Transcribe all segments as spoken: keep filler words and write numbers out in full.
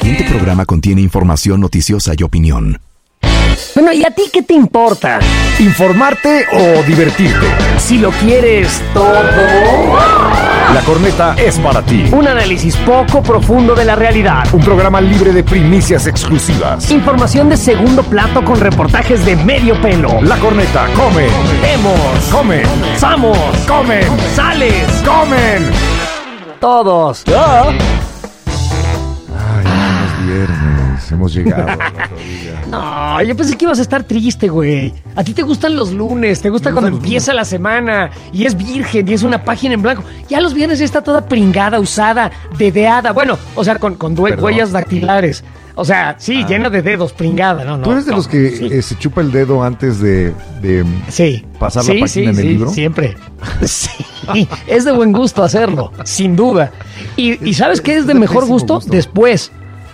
siguiente programa contiene información noticiosa y opinión. Bueno, ¿y a ti qué te importa? ¿Informarte o divertirte? Si lo quieres todo. La Corneta es para ti. Un análisis poco profundo de la realidad. Un programa libre de primicias exclusivas. Información de segundo plato con reportajes de medio pelo. La Corneta come. Vemos. Come. Samos. Comen. Sales. Comen. Todos. ¿Ya? Ay, ya es viernes. Hemos llegado al otro día. No, yo pensé que ibas a estar triste, güey. A ti te gustan los lunes, te gusta cuando empieza la semana y es virgen y es una página en blanco. Ya los viernes ya está toda pringada, usada, dedeada. Bueno, o sea, con, con due- huellas dactilares. O sea, sí, ah. llena de dedos, pringada. No, no. ¿Tú eres de no, los que sí. eh, se chupa el dedo antes de, de sí. pasar sí, la página sí, en el sí, libro? Siempre. Sí, es de buen gusto hacerlo, sin duda. Y, y ¿sabes qué es de es mejor gusto? gusto? Después.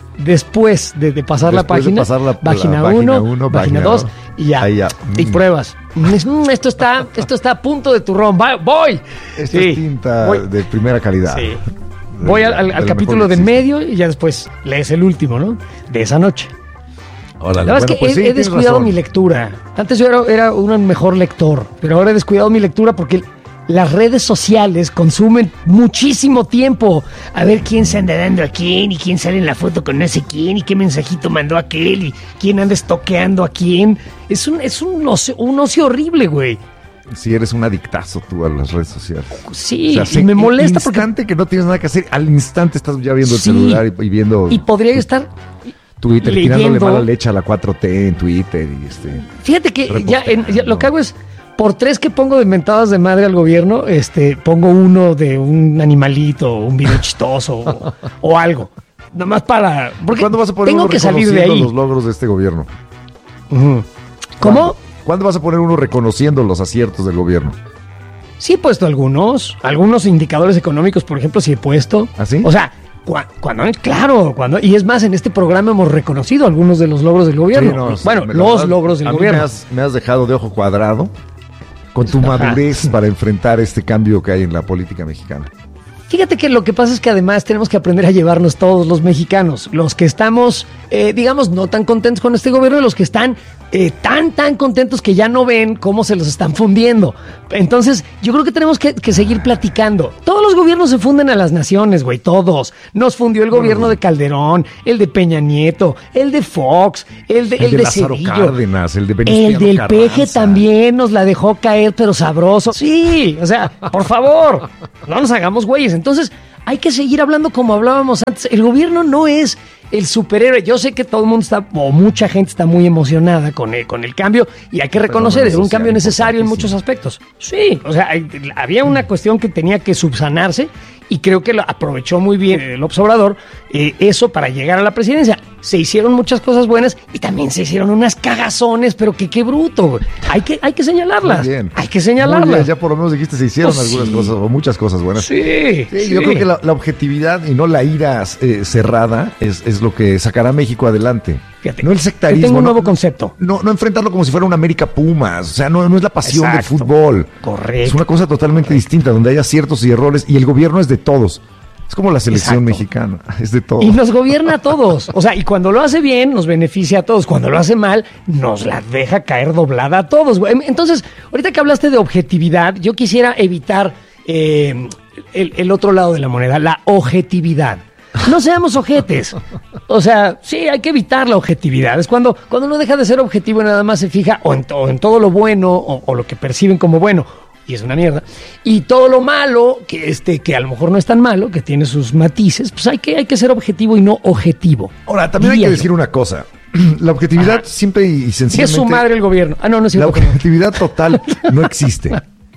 Después de, de pasar Después la página, de pasar la, página uno, página dos y ya. ya. Y pruebas. Mm, esto está, esto está a punto de turrón. Va, voy. Esta sí, es tinta voy. de primera calidad. Sí. Voy al, al, al capítulo del medio y ya después lees el último, ¿no? De esa noche. Órale, la verdad bueno, es que pues he, sí, he descuidado razón. mi lectura. Antes yo era, era un mejor lector, pero ahora he descuidado mi lectura porque las redes sociales consumen muchísimo tiempo. A ver quién se anda dando a quién y quién sale en la foto con no sé quién y qué mensajito mandó aquel y quién anda estoqueando a quién. Es un, es un ocio, un ocio horrible, güey. Si eres un adictazo tú a las redes sociales. Sí, o sea, y me molesta porque... Al instante que no tienes nada que hacer, al instante estás ya viendo sí, el celular y, y viendo... Y podría estar... Twitter, leyendo. tirándole mala leche a la cuatro T en Twitter y este... Fíjate que ya, en, ya lo que hago es... Por tres que pongo de mentadas de madre al gobierno, este, pongo uno de un animalito, un video chistoso o, o algo. Nada más para... Porque ¿Cuándo vas a poner tengo uno que salir de ahí. los logros de este gobierno? Uh-huh. ¿Cómo? ¿Cuándo? ¿Cuándo vas a poner uno reconociendo los aciertos del gobierno? Sí he puesto algunos. Algunos indicadores económicos, por ejemplo, sí he puesto. ¿Ah, sí? O sea... Cuando, claro, cuando y es más, en este programa hemos reconocido algunos de los logros del gobierno. Sí, no, bueno, los verdad, logros del a gobierno. Mí me, has, me has dejado de ojo cuadrado con tu madurez para enfrentar este cambio que hay en la política mexicana. Fíjate que lo que pasa es que además tenemos que aprender a llevarnos todos los mexicanos, los que estamos, eh, digamos, no tan contentos con este gobierno y los que están eh, tan, tan contentos que ya no ven cómo se los están fundiendo. Entonces, yo creo que tenemos que, que seguir platicando. Todos los gobiernos se funden a las naciones, güey, todos. Nos fundió el gobierno de Calderón, el de Peña Nieto, el de Fox, el de, el el de, de Lázaro Cedillo. Cárdenas, el de Venustiano El del Carranza. Peje también nos la dejó caer, pero sabroso. Sí, o sea, por favor, no nos hagamos güeyes. Entonces, hay que seguir hablando como hablábamos antes. El gobierno no es el superhéroe. Yo sé que todo el mundo está, o mucha gente está muy emocionada con el, con el cambio y hay que reconocer, es un cambio necesario en muchos aspectos. Sí, o sea, hay, había una cuestión que tenía que subsanarse y creo que lo aprovechó muy bien el Obrador eh, eso para llegar a la presidencia. Se hicieron muchas cosas buenas y también se hicieron unas cagazones, pero que qué bruto, güey. Hay que, hay que señalarlas. Muy bien. Hay que señalarlas. Muy bien, ya por lo menos dijiste, se hicieron oh, algunas sí. cosas o muchas cosas buenas. Sí, sí, sí. Yo creo que la, la objetividad y no la ira eh, cerrada es, es lo que sacará a México adelante. Fíjate, no el sectarismo. Tengo un nuevo no, concepto. No, no enfrentarlo como si fuera una América Pumas. O sea, no, no es la pasión Exacto. del fútbol. Correcto. Es una cosa totalmente Correcto. distinta, donde hay aciertos y errores y el gobierno es de todos. Es como la selección Exacto. mexicana, es de todos. Y nos gobierna a todos. O sea, y cuando lo hace bien, nos beneficia a todos. Cuando lo hace mal, nos la deja caer doblada a todos. Entonces, ahorita que hablaste de objetividad, yo quisiera evitar eh, el, el otro lado de la moneda, la objetividad. No seamos ojetes. O sea, sí, hay que evitar la objetividad. Es cuando, cuando uno deja de ser objetivo y nada más se fija o en, o en todo lo bueno o, o lo que perciben como bueno. Y es una mierda. Y todo lo malo, que este, que a lo mejor no es tan malo, que tiene sus matices, pues hay que, hay que ser objetivo y no objetivo. Ahora, también hay que decir una cosa. La objetividad Ajá. simple y sencillamente... Es su madre el gobierno. Ah, no, no es La objetividad total no existe.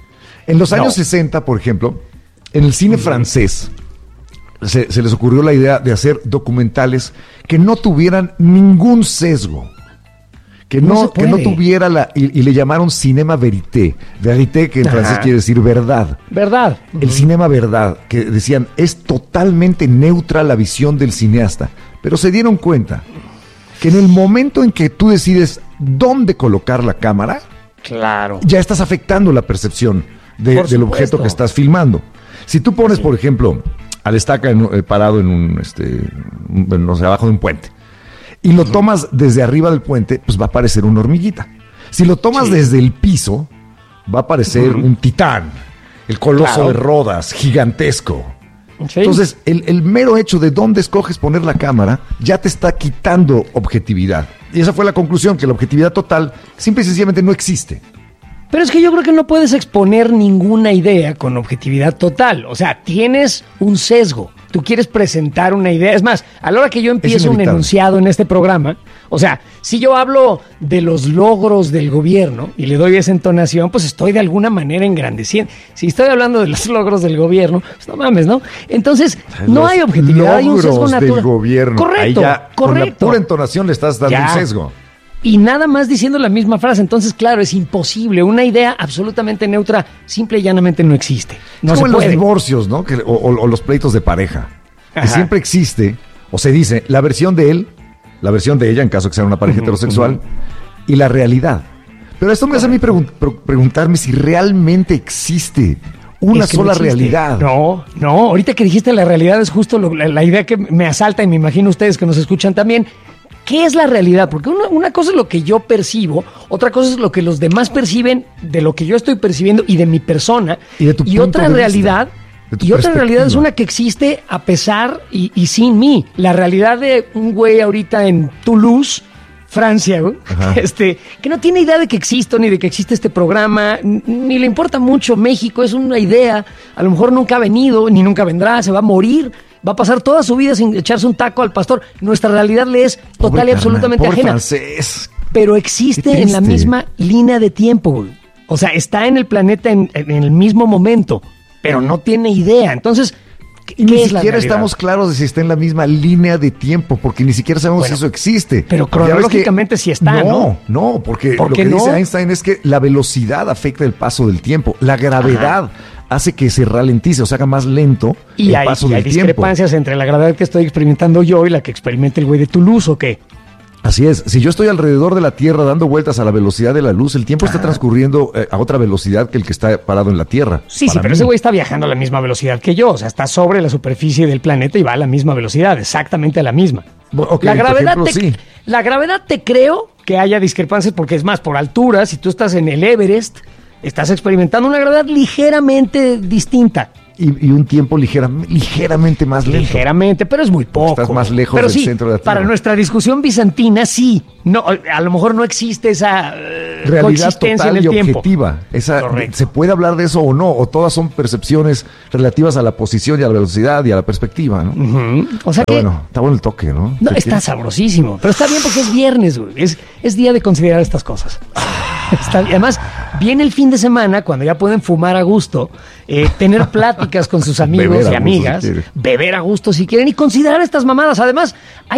En los años no. sesenta, por ejemplo, en el cine francés, se, se les ocurrió la idea de hacer documentales que no tuvieran ningún sesgo. Que no, no que no tuviera la... Y, y le llamaron cinema verité. Verité, que en Ajá. francés quiere decir verdad. Verdad. El uh-huh. cinema verdad, que decían, es totalmente neutra la visión del cineasta. Pero se dieron cuenta que en el momento en que tú decides dónde colocar la cámara, claro, ya estás afectando la percepción de, del objeto que estás filmando. Si tú pones, Así. por ejemplo, al estaca en, eh, parado en un, este, un, no sé, abajo de un puente, y lo tomas desde arriba del puente, pues va a parecer una hormiguita. Si lo tomas sí. desde el piso, va a parecer uh-huh. un titán, el coloso claro. de Rodas, gigantesco. Sí. Entonces, el, el mero hecho de dónde escoges poner la cámara ya te está quitando objetividad. Y esa fue la conclusión, que la objetividad total simple y sencillamente no existe. Pero es que yo creo que no puedes exponer ninguna idea con objetividad total. O sea, tienes un sesgo. Tú quieres presentar una idea. Es más, a la hora que yo empiezo un enunciado en este programa, o sea, si yo hablo de los logros del gobierno y le doy esa entonación, pues estoy de alguna manera engrandeciendo. Si estoy hablando de los logros del gobierno, pues no mames, ¿no? Entonces, no los hay objetividad, hay un sesgo natural. Del gobierno. Correcto, Ahí ya, correcto. Con la pura entonación le estás dando ya. un sesgo. Y nada más diciendo la misma frase. Entonces, claro, es imposible. Una idea absolutamente neutra, simple y llanamente no existe. No es como se en puede. Los divorcios, ¿no? Que, o, o, o los pleitos de pareja. Ajá. Que siempre existe, o se dice, la versión de él, la versión de ella, en caso que sea una pareja uh-huh, heterosexual, uh-huh. y la realidad. Pero esto me hace a mí pregun- pre- preguntarme si realmente existe una es que sola no realidad. No, no. Ahorita que dijiste la realidad es justo lo, la, la idea que me asalta, y me imagino ustedes que nos escuchan también. ¿Qué es la realidad? Porque una, una cosa es lo que yo percibo, otra cosa es lo que los demás perciben de lo que yo estoy percibiendo y de mi persona. Y, de tu y otra realidad, y otra realidad es una que existe a pesar y, y sin mí. La realidad de un güey ahorita en Toulouse, Francia, güey, este, que no tiene idea de que existo ni de que existe este programa, ni le importa mucho México, es una idea, a lo mejor nunca ha venido, ni nunca vendrá, se va a morir. Va a pasar toda su vida sin echarse un taco al pastor. Nuestra realidad le es total pobre y absolutamente carnal, ajena. Francés. Pero existe en la misma línea de tiempo, güey. O sea, está en el planeta en, en el mismo momento, pero no tiene idea. Entonces, ¿qué y ni es la siquiera realidad? Estamos claros de si está en la misma línea de tiempo, porque ni siquiera sabemos bueno, si eso existe. Pero cronológicamente sí está, ¿no? No, no, porque ¿Por lo qué que no? dice Einstein es que la velocidad afecta el paso del tiempo. La gravedad Ajá. hace que se ralentice, o sea, haga más lento y el hay, paso y del hay tiempo. discrepancias entre la gravedad que estoy experimentando yo y la que experimenta el güey de Toulouse, ¿o qué? Así es, si yo estoy alrededor de la Tierra dando vueltas a la velocidad de la luz, el tiempo está transcurriendo eh, a otra velocidad que el que está parado en la Tierra. Sí, sí, pero mí. ese güey está viajando a la misma velocidad que yo, o sea, está sobre la superficie del planeta y va a la misma velocidad, exactamente a la misma. Okay, la, gravedad ejemplo, te, sí. la gravedad te creo que haya discrepancias porque es más, por altura, si tú estás en el Everest, estás experimentando una gravedad ligeramente distinta. Y, y un tiempo ligera, ligeramente más lento. Ligeramente, pero es muy poco. Estás más lejos pero del sí, centro de la Tierra. Para nuestra discusión bizantina, sí. No, a lo mejor no existe esa uh, realidad coexistencia total en el y tiempo. objetiva. Esa, ¿se puede hablar de eso o no? O todas son percepciones relativas a la posición y a la velocidad y a la perspectiva, ¿no? Uh-huh. O sea pero que... bueno, está bueno el toque, ¿no? No, está sabrosísimo. Pero está bien porque es viernes, güey. Es, es día de considerar estas cosas. Está, además, viene el fin de semana cuando ya pueden fumar a gusto, eh, tener pláticas con sus amigos y amigas, si beber a gusto si quieren y considerar estas mamadas. Además, hay